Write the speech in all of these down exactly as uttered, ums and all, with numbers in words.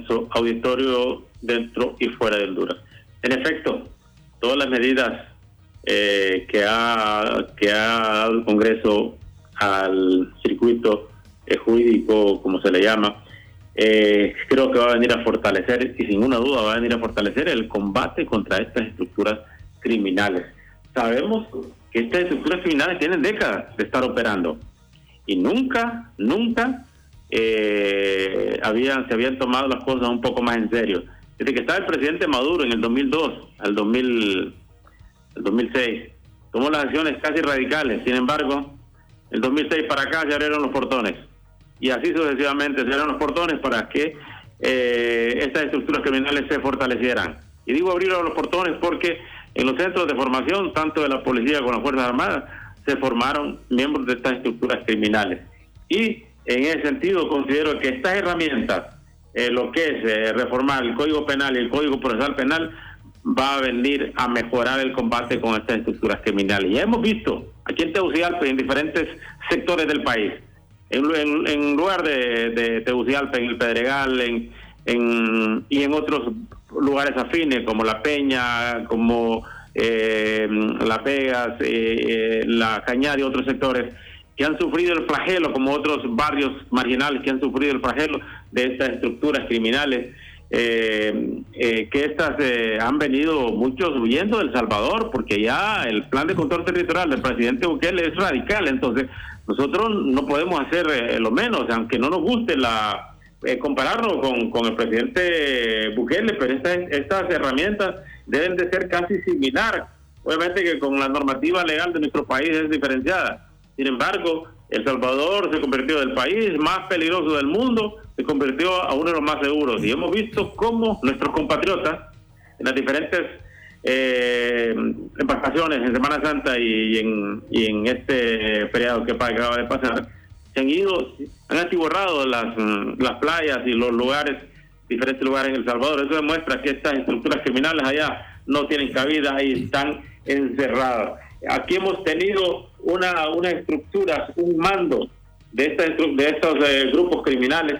nuestro auditorio dentro y fuera de Honduras. En efecto, todas las medidas eh, que ha que ha dado el Congreso al circuito eh, jurídico, como se le llama, eh, creo que va a venir a fortalecer, y sin una duda va a venir a fortalecer el combate contra estas estructuras criminales. Sabemos que estas estructuras criminales tienen décadas de estar operando y nunca, nunca eh, habían, se habían tomado las cosas un poco más en serio. Desde que estaba el presidente Maduro en el dos mil dos al dos mil, el dos mil seis, tomó las acciones casi radicales. Sin embargo, el dos mil seis para acá se abrieron los portones, y así sucesivamente se abrieron los portones para que eh, estas estructuras criminales se fortalecieran. Y digo abrir los portones porque en los centros de formación, tanto de la policía como de las Fuerzas Armadas, se formaron miembros de estas estructuras criminales. Y en ese sentido considero que estas herramientas, eh, lo que es eh, reformar el Código Penal y el Código Procesal Penal, va a venir a mejorar el combate con estas estructuras criminales. Ya hemos visto aquí en Tegucigalpa y en diferentes sectores del país, en, en, en lugar de, de Tegucigalpa, en el Pedregal, en, en, y en otros lugares afines como La Peña, como eh, Las Vegas, eh, eh, La Cañada y otros sectores que han sufrido el flagelo, como otros barrios marginales que han sufrido el flagelo de estas estructuras criminales, eh, eh, que estas eh, han venido muchos huyendo de El Salvador, porque ya el plan de control territorial del presidente Bukele es radical. Entonces nosotros no podemos hacer eh, lo menos, aunque no nos guste la eh, compararnos con, con el presidente Bukele, pero estas, estas herramientas deben de ser casi similar. Obviamente que con la normativa legal de nuestro país es diferenciada. Sin embargo, El Salvador se convirtió del país más peligroso del mundo, se convirtió a uno de los más seguros. Y hemos visto cómo nuestros compatriotas, en las diferentes eh, embarcaciones en Semana Santa y en, y en este feriado que acaba de pasar, se han ido, han atiborrado las, las playas y los lugares, diferentes lugares en El Salvador. Eso demuestra que estas estructuras criminales allá no tienen cabida y están encerradas. Aquí hemos tenido una, una estructura, un mando de, esta, de estos eh, grupos criminales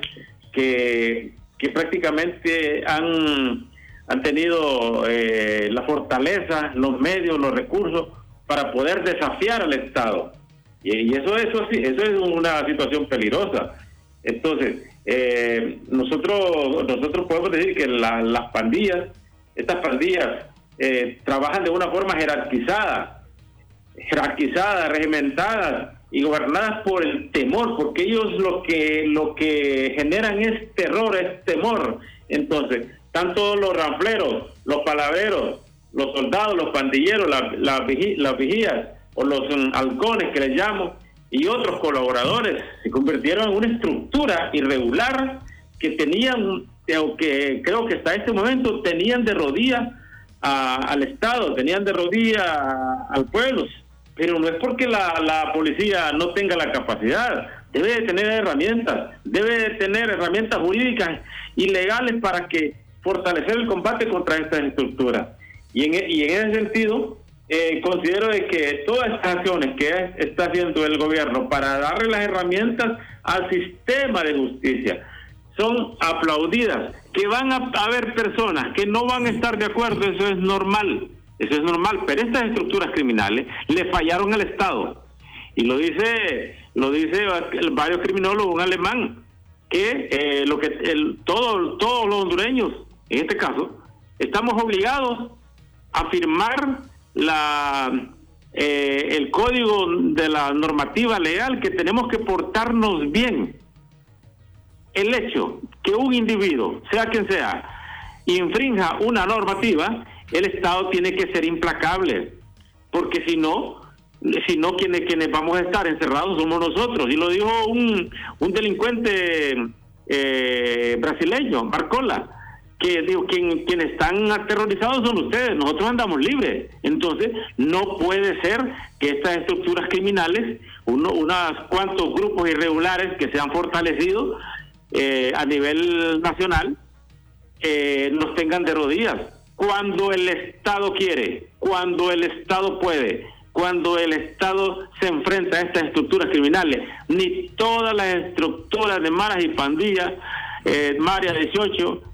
que, que prácticamente han, han tenido eh, la fortaleza, los medios, los recursos para poder desafiar al Estado. Y, y eso, eso, sí, eso es una situación peligrosa. Entonces, eh, nosotros, nosotros podemos decir que la, las pandillas, estas pandillas eh, trabajan de una forma jerarquizada, jerarquizadas, regimentadas y gobernadas por el temor, porque ellos lo que lo que generan es terror, es temor. Entonces, tanto los ranfleros, los palaveros, los soldados, los pandilleros, la, la vigí, las vigías o los um, halcones que les llamo, y otros colaboradores se convirtieron en una estructura irregular que tenían, que creo que hasta este momento tenían de rodillas a, al Estado, tenían de rodillas al pueblo. Pero no es porque la, la policía no tenga la capacidad, debe de tener herramientas, debe de tener herramientas jurídicas y legales para que fortalecer el combate contra estas estructuras. Y en, y en ese sentido, eh, considero de que todas estas acciones que es, está haciendo el gobierno para darle las herramientas al sistema de justicia son aplaudidas. Que van a haber personas que no van a estar de acuerdo, eso es normal. Eso es normal, pero estas estructuras criminales le fallaron al Estado. Y lo dice lo dice varios criminólogos, un alemán, que eh, lo que el, todo, todos los hondureños, en este caso, estamos obligados a firmar la eh, el código de la normativa legal, que tenemos que portarnos bien. El hecho que un individuo, sea quien sea, infrinja una normativa, el Estado tiene que ser implacable, porque si no, si no quienes, quienes vamos a estar encerrados somos nosotros. Y lo dijo un, un delincuente eh, brasileño, Barcola, que dijo, quien, quienes están aterrorizados son ustedes, nosotros andamos libres. Entonces, no puede ser que estas estructuras criminales, uno, unos cuantos grupos irregulares que se han fortalecido eh, a nivel nacional, eh, nos tengan de rodillas. Cuando el Estado quiere, cuando el Estado puede, cuando el Estado se enfrenta a estas estructuras criminales, ni todas las estructuras de maras y pandillas, eh, María dieciocho,